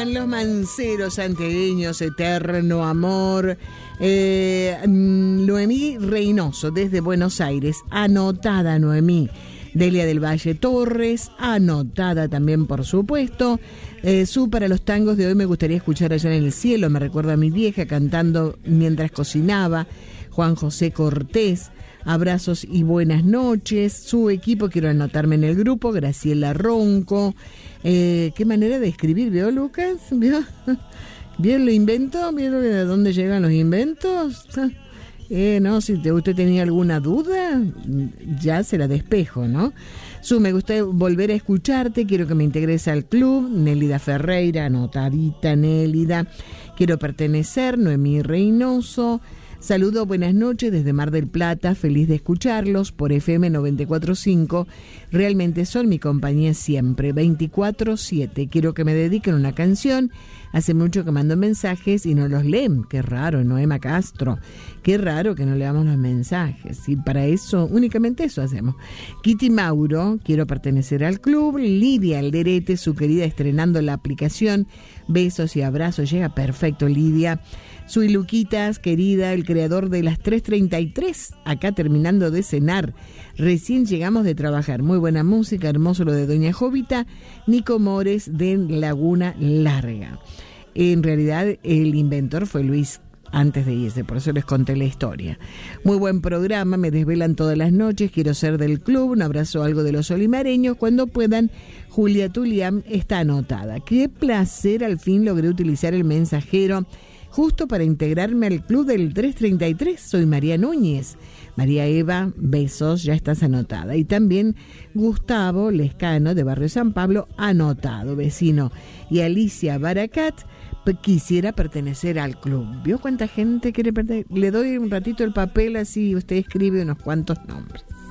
Estaban los manceros santiagueños, Eterno Amor. Noemí Reynoso, desde Buenos Aires. Anotada, Noemí. Delia del Valle Torres, anotada también, por supuesto. Para los tangos de hoy me gustaría escuchar Allá en el cielo. Me recuerda a mi vieja cantando mientras cocinaba. Juan José Cortés. Abrazos y buenas noches. Su equipo, quiero anotarme en el grupo. Graciela Ronco. Qué manera de escribir, ¿vio, Lucas? ¿Vio lo invento? ¿Vio de dónde llegan los inventos? No, si usted tenía alguna duda, ya se la despejo, ¿no? Me gusta volver a escucharte, quiero que me integres al club. Nélida Ferreira, anotadita Nélida. Quiero pertenecer, Noemí Reynoso. Saludo, buenas noches desde Mar del Plata, feliz de escucharlos por FM 94.5. Realmente son mi compañía siempre, 24/7. Quiero que me dediquen una canción. Hace mucho que mando mensajes y no los leen. Qué raro, Noema Castro. Qué raro que no leamos los mensajes. Y para eso, únicamente eso hacemos. Kitty Mauro, quiero pertenecer al club. Lidia Alderete, su querida, estrenando la aplicación. Besos y abrazos. Llega perfecto, Lidia. Soy Luquitas, querida, el creador de las 3:33. Acá terminando de cenar. Recién llegamos de trabajar. Muy buena música, hermoso lo de Doña Jovita. Nico Mores de Laguna Larga. En realidad el inventor fue Luis antes de irse, por eso les conté la historia. Muy buen programa, me desvelan todas las noches, quiero ser del club, un abrazo algo de los olimareños, cuando puedan. Julia Tuliam está anotada. Qué placer, al fin logré utilizar el mensajero justo para integrarme al club del 333. Soy María Núñez. María Eva, besos, ya estás anotada. Y también Gustavo Lescano de Barrio San Pablo, anotado, vecino. Y Alicia Baracat, quisiera pertenecer al club. ¿Vio cuánta gente quiere pertenecer? Le doy un ratito el papel, así usted escribe unos cuantos nombres.